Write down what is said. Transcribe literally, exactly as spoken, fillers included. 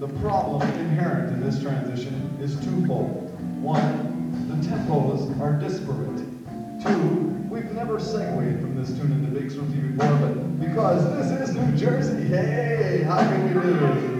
The problem inherent in this transition is twofold. One, the tempos are disparate. Two, we've never segued from this tune into Big Swifty before, but because this is New Jersey, hey, how can we do?